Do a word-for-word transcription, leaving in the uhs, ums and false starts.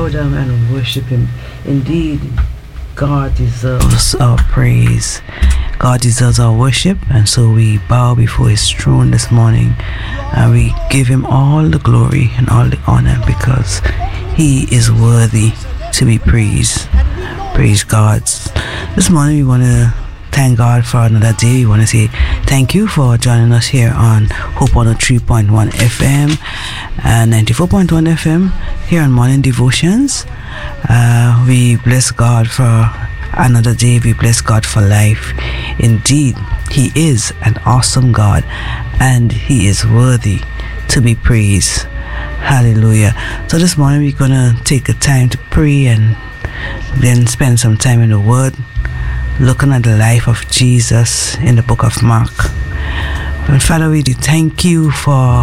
bow down and worship Him. Indeed, God deserves our praise. God deserves our worship, and so we bow before His throne this morning, and we give Him all the glory and all the honor because He is worthy to be praised. Praise God. This morning we want to thank God for another day. We want to say thank you for joining us here on Hope one oh three point one F M and ninety-four point one F M here on Morning Devotions. Uh, we bless God for another day. We bless God for life. Indeed, He is an awesome God and He is worthy to be praised. Hallelujah. So this morning we're going to take a time to pray and then spend some time in the Word, looking at the life of Jesus in the book of Mark. And Father, we do thank you for